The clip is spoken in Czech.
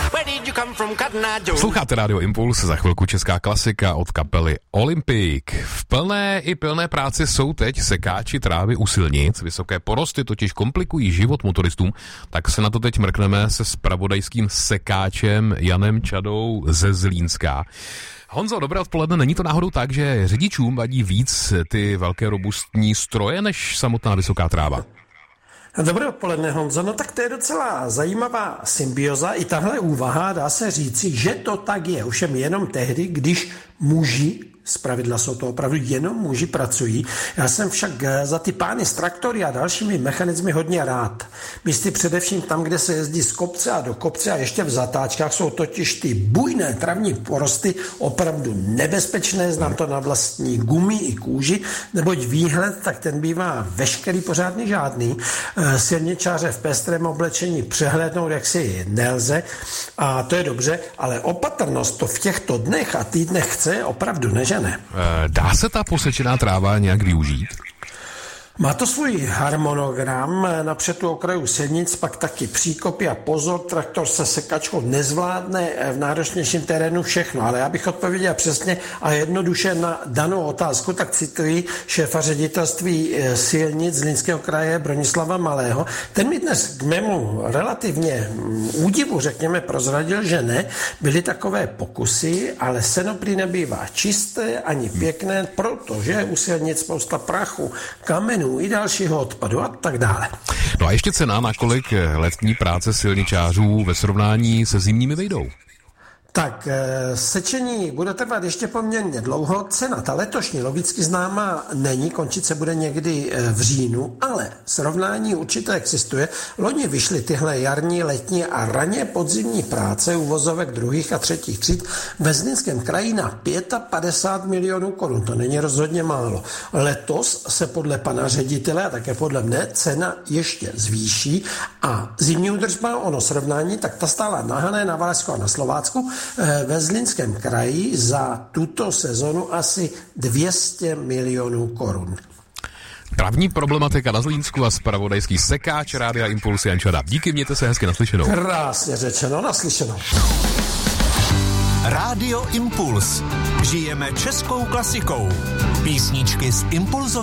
Posloucháte Radio Impuls, za chvilku česká klasika od kapely Olympic. V plné i pilné práci jsou teď sekáči trávy u silnic. Vysoké porosty totiž komplikují život motoristům, tak se na to teď mrkneme se zpravodajským sekáčem Janem Čadou ze Zlínska. Honzo, dobré odpoledne. Není to náhodou tak, že řidičům vadí víc ty velké robustní stroje než samotná vysoká tráva? Dobré odpoledne, Honzo. No tak to je docela zajímavá symbioza. I tahle úvaha dá se říci, že to tak je. Ovšem jenom tehdy, když muži, zpravidla jsou to opravdu jenom muži, pracují. Já jsem však za ty pány z traktory a dalšími mechanismy hodně rád. Místy především tam, kde se jezdí z kopce a do kopce a ještě v zatáčkách jsou totiž ty bujné travní porosty opravdu nebezpečné. Znám to na vlastní gumy i kůži, neboť výhled, tak ten bývá veškerý, pořádný žádný. Silničáře v pestrém oblečení přehlédnout jaksi nelze a to je dobře, ale opatrnost to v těchto dnech a týdnech chce opravdu nežene. Dá se ta posečená tráva nějak využít? Má to svůj harmonogram, napřed tu okraju silnic, pak taky příkopy a pozor, traktor se sekačkou nezvládne v náročnějším terénu všechno, ale já bych odpověděl přesně a jednoduše na danou otázku, tak cituji šéfa ředitelství silnic Zlínského kraje Bronislava Malého. Ten mi dnes k mému relativně údivu, řekněme, prozradil, že ne, byly takové pokusy, ale seno prý nebývá čisté ani pěkné, protože je u silnic spousta prachu, kamenů i dalšího odpadu a tak dále. No a ještě cena, na kolik letní práce silničářů ve srovnání se zimními vejdou? Tak sečení bude trvat ještě poměrně dlouho. Cena, ta letošní, logicky známá není, končit se bude někdy v říjnu, ale srovnání určitě existuje. Loni vyšly tyhle jarní, letní a raně podzimní práce uvozovek druhých a třetích tříd ve Zlínském kraji na 55 milionů korun. To není rozhodně málo. Letos se podle pana ředitele a také podle mne cena ještě zvýší a zimní údržba, ono srovnání, tak ta stála na Hané, na Valašsku a na Slovácku ve Zlínském kraji za tuto sezonu asi 200 milionů korun. Travní problematika na Zlínsku a zpravodajský sekáč Rádia Impuls Jan Čada. Díky, mějte se hezky, naslyšenou. Krásně řečeno, naslyšenou. Rádio Impuls. Žijeme českou klasikou. Písničky z Impulzové